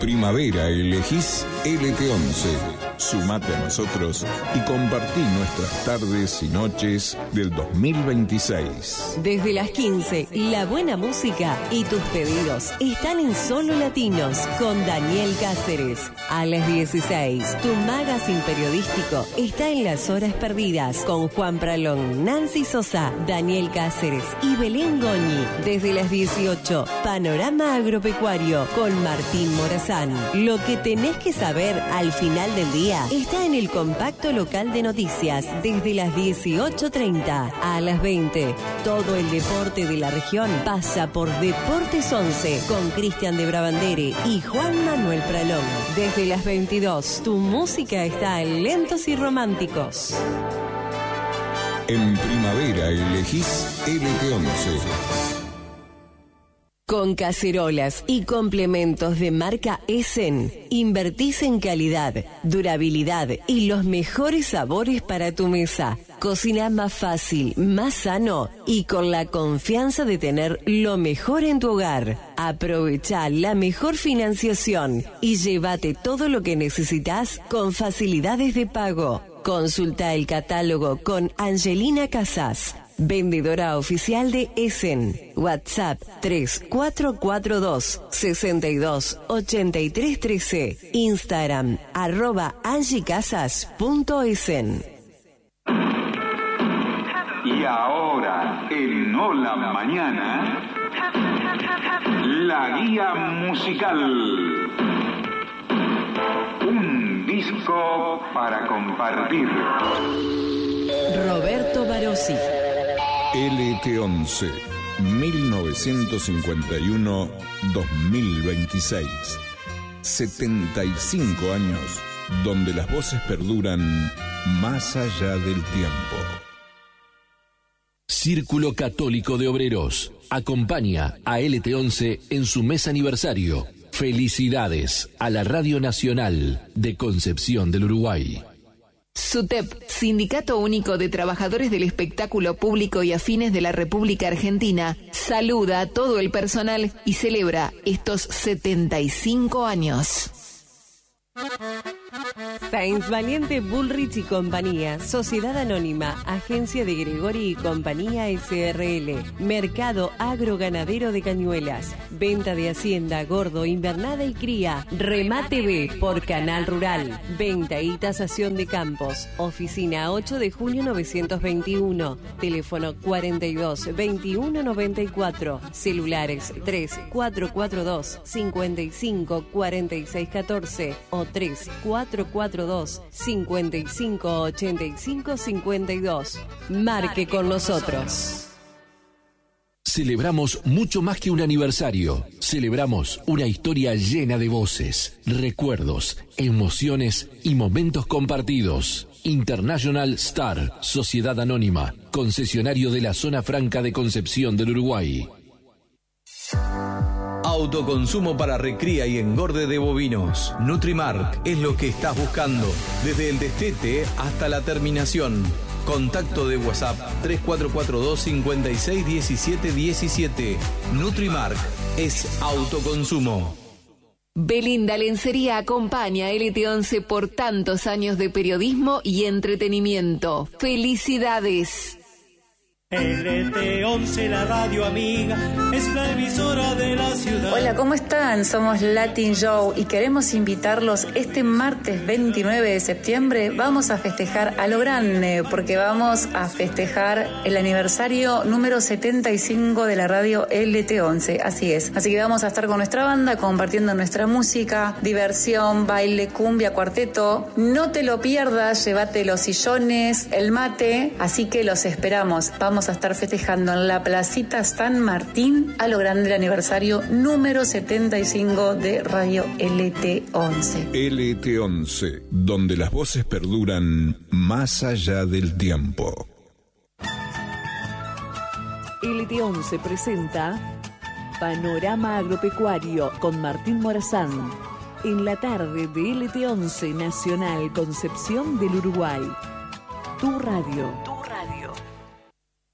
Primavera elegís LT11. Sumate a nosotros y compartí nuestras tardes y noches del 2026. Desde las 15, la buena música y tus pedidos están en Solo Latinos con Daniel Cáceres. A las 16, tu magazine periodístico está en Las Horas Perdidas con Juan Pralón, Nancy Sosa, Daniel Cáceres y Belén Goñi. Desde las 18, Panorama Agropecuario con Martín Morazán. Lo que tenés que saber al final del día está en el compacto local de noticias desde las 18:30 a las 20. Todo el deporte de la región pasa por Deportes 11 con Cristian de Brabandere y Juan Manuel Pralón. Desde las 22, tu música está en Lentos y Románticos. En primavera elegís LT11. Con cacerolas y complementos de marca Essen, invertís en calidad, durabilidad y los mejores sabores para tu mesa. Cocina más fácil, más sano y con la confianza de tener lo mejor en tu hogar. Aprovecha la mejor financiación y llévate todo lo que necesitas con facilidades de pago. Consulta el catálogo con Angelina Casas, vendedora oficial de Essen. WhatsApp 3442 628313. Instagram @angiecasas.essen. Y ahora, en Hola Mañana, la guía musical. Un disco para compartir. Roberto Barossi. LT11, 1951-2026. 75 años donde las voces perduran más allá del tiempo. Círculo Católico de Obreros acompaña a LT11 en su mes aniversario. Felicidades a la Radio Nacional de Concepción del Uruguay. SUTEP, Sindicato Único de Trabajadores del Espectáculo Público y Afines de la República Argentina, saluda a todo el personal y celebra estos 75 años. Sainz Valiente Bullrich y Compañía, Sociedad Anónima, Agencia de Gregori y Compañía SRL, Mercado Agroganadero de Cañuelas, Venta de Hacienda, Gordo, Invernada y Cría, Remate B por Canal Rural, Venta y Tasación de Campos, Oficina 8 de junio 921, teléfono 42 21 94, celulares 3442 55 46 14 o 3442 55 85 52. Marque con nosotros. Celebramos mucho más que un aniversario. Celebramos una historia llena de voces, recuerdos, emociones y momentos compartidos. International Star, Sociedad Anónima, concesionario de la Zona Franca de Concepción del Uruguay. Autoconsumo para recría y engorde de bovinos. Nutrimark es lo que estás buscando, desde el destete hasta la terminación. Contacto de WhatsApp 3442 56 17 17. Nutrimark es autoconsumo. Belinda Lencería acompaña a LT11 por tantos años de periodismo y entretenimiento. ¡Felicidades! LT11, la radio amiga, es la emisora de la ciudad. Hola, ¿cómo están? Somos Latin Joe y queremos invitarlos este martes 29 de septiembre. Vamos a festejar a lo grande, porque vamos a festejar el aniversario número 75 de la radio LT11. Así es. Así que vamos a estar con nuestra banda compartiendo nuestra música, diversión, baile, cumbia, cuarteto. No te lo pierdas, llévate los sillones, el mate, así que los esperamos. Vamos a estar festejando en la Placita San Martín a lo grande el aniversario número 75 de Radio LT11. LT11, donde las voces perduran más allá del tiempo. LT11 presenta Panorama Agropecuario con Martín Morazán en la tarde de LT11 Nacional Concepción del Uruguay. Tu radio.